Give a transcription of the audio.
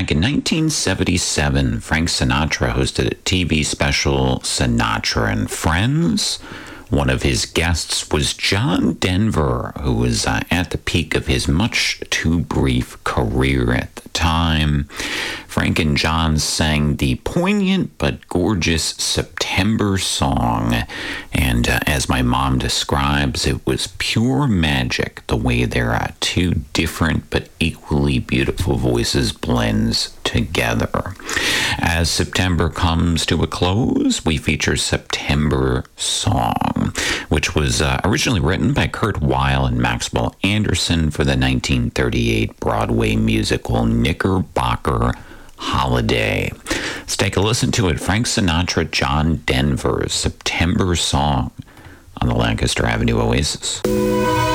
back in 1977, Frank Sinatra hosted a TV special, Sinatra and Friends. One of his guests was John Denver, who was at the peak of his much too brief career at the time. Frank and John sang the poignant but gorgeous September song, and as my mom describes, it was pure magic the way their two different but equally beautiful voices blends together. As September comes to a close, we feature September Song, which was originally written by Kurt Weill and Maxwell Anderson for the 1938 Broadway musical Knickerbocker Holiday. Let's take a listen to it. Frank Sinatra, John Denver's September Song on the Lancaster Avenue Oasis.